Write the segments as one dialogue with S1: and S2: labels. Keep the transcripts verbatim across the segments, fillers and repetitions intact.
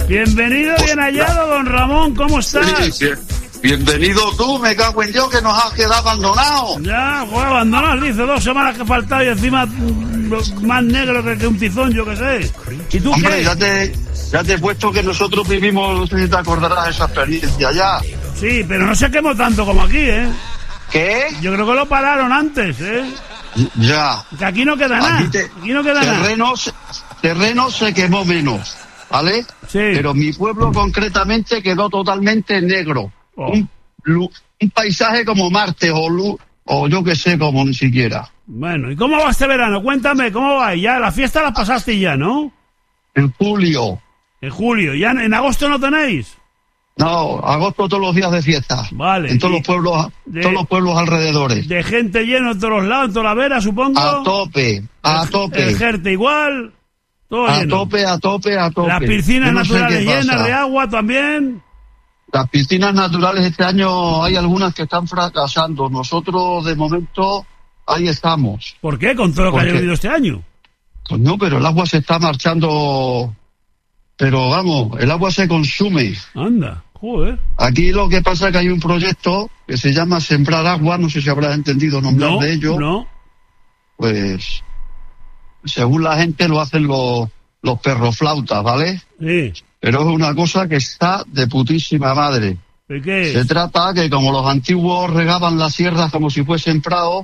S1: Bienvenido, bien hallado, don Ramón, ¿cómo estás?
S2: Sí, bien. Bienvenido tú, me cago en Dios, que nos has quedado abandonados.
S1: Ya, fue abandonado, dice, dos semanas que he faltado y encima mm, más negro que, que un tizón, yo qué sé. ¿Y tú
S2: Hombre,
S1: qué?
S2: ya te, ya te he puesto que nosotros vivimos, no sé si te acordarás de esa experiencia ya.
S1: Sí, pero no se quemó tanto como aquí, ¿eh?
S2: ¿Qué?
S1: Yo creo que lo pararon antes, ¿eh?
S2: Ya.
S1: Que aquí no queda nada,
S2: Aquí, te,
S1: aquí no queda nada.
S2: terrenos, terrenos se quemó menos, ¿vale?
S1: Sí.
S2: Pero mi pueblo concretamente quedó totalmente negro.
S1: Oh.
S2: Un, un paisaje como Marte o, Lu, o yo que sé, como ni siquiera.
S1: Bueno, ¿y cómo va este verano? Cuéntame, ¿cómo va? Ya, la fiesta la pasaste ya, ¿no?
S2: En julio.
S1: En julio, ¿ya en, en agosto no tenéis?
S2: No, agosto todos los días de fiesta.
S1: Vale.
S2: En todos
S1: y
S2: los pueblos,
S1: de,
S2: todos los pueblos alrededores.
S1: De gente llena en todos los lados, en toda la vera, supongo.
S2: A tope, a
S1: el,
S2: tope.
S1: El gente igual. Todo
S2: a
S1: lleno.
S2: tope, a tope, a tope.
S1: Las piscinas
S2: no sé
S1: naturales llenas
S2: pasa.
S1: de agua también.
S2: Las piscinas naturales este año hay algunas que están fracasando. Nosotros, de momento, ahí estamos.
S1: ¿Por qué? Con todo lo que ha llovido este año.
S2: Pues no, pero el agua se está marchando. Pero vamos, el agua se consume.
S1: Anda, joder.
S2: Aquí lo que pasa es que hay un proyecto que se llama Sembrar Agua, no sé si habrás entendido nombrar
S1: No,
S2: de ello.
S1: no.
S2: Pues, según la gente lo hacen los, los perroflautas, ¿vale?
S1: Sí.
S2: Pero es una cosa que está de putísima madre.
S1: ¿De qué es?
S2: Se trata que como los antiguos regaban las sierras como si fuesen prados,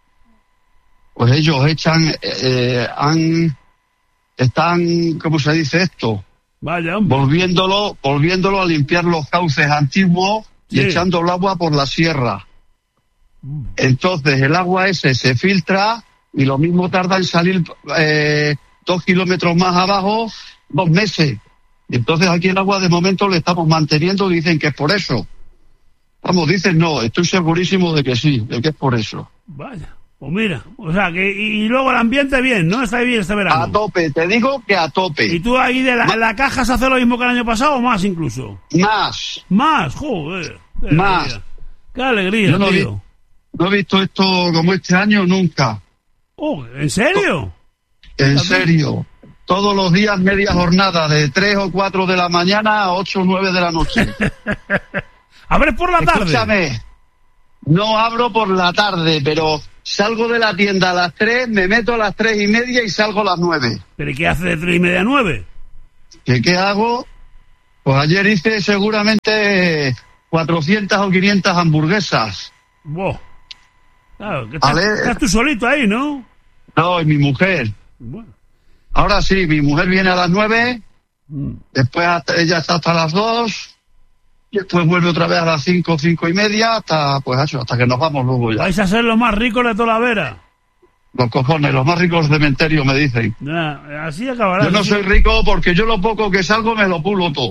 S2: pues ellos echan, eh, han, están, ¿cómo se dice esto?
S1: Vaya, hombre.
S2: Volviéndolo, volviéndolo a limpiar los cauces antiguos y
S1: Sí.
S2: echando el agua por la sierra. Entonces el agua ese se filtra y lo mismo tarda en salir eh, dos kilómetros más abajo, dos meses. Y entonces aquí el agua de momento le estamos manteniendo, dicen que es por eso. Vamos, dicen no, estoy segurísimo de que sí, de que es por eso.
S1: Vaya, pues mira, o sea, que y, y luego el ambiente bien, ¿no? Está bien este verano.
S2: A tope, te digo que a tope.
S1: ¿Y tú ahí de la, en la caja se hace lo mismo que el año pasado o más incluso?
S2: Más.
S1: Más, joder. Qué
S2: Más.
S1: alegría. Qué alegría,
S2: Yo no, vi,
S1: tío.
S2: no he visto esto como este año nunca.
S1: Oh, ¿en serio?
S2: En serio. Todos los días media jornada, de tres o cuatro de la mañana a ocho o nueve de la noche.
S1: ¿Abres por la tarde?
S2: Escúchame, no abro por la tarde, pero salgo de la tienda a las tres, me meto a las tres y media y salgo a las nueve.
S1: ¿Pero y qué hace de tres y media a nueve?
S2: ¿Qué, qué hago? Pues ayer hice seguramente cuatrocientas o quinientas hamburguesas.
S1: Wow. Claro, que estás,
S2: Ale-
S1: estás tú solito ahí, ¿no?
S2: No, y mi mujer.
S1: Bueno.
S2: Ahora sí, mi mujer viene a las nueve,
S1: Mm.
S2: después hasta- ella está hasta las dos, y después vuelve otra vez a las cinco, cinco y media, hasta pues eso, hasta que nos vamos luego ya.
S1: Vais a ser los más ricos de toda la vera.
S2: Los cojones, los más ricos del cementerio me dicen.
S1: Ya, así acabará.
S2: Yo no soy rico porque yo lo poco que salgo me lo pulo todo.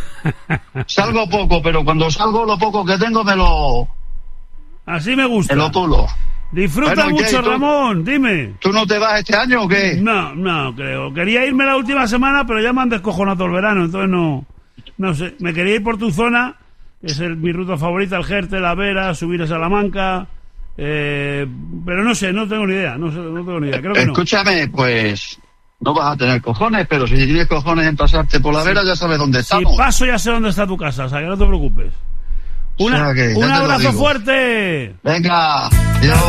S2: Salgo poco, pero cuando salgo lo poco que tengo me lo,
S1: Así me gusta.
S2: me lo pulo.
S1: Disfruta
S2: Bueno, ¿qué?
S1: mucho,
S2: ¿Tú?
S1: Ramón, dime.
S2: ¿Tú no te vas este año o qué?
S1: No, no, creo. Quería irme la última semana, pero ya me han descojonado todo el verano, entonces no... No sé, me quería ir por tu zona, que es el, mi ruta favorita, el Jerte, la Vera, subir a Salamanca... Eh, pero no sé, no tengo ni idea, no, sé, no tengo ni idea, creo que no.
S2: Escúchame, pues no vas a tener cojones, pero si tienes cojones en pasarte por la Vera, ya sabes dónde
S1: Si
S2: estamos.
S1: paso ya sé dónde está tu casa, o sea que no te preocupes. Una,
S2: O sea que, ya
S1: un
S2: te lo
S1: abrazo
S2: digo.
S1: fuerte.
S2: Venga, adiós.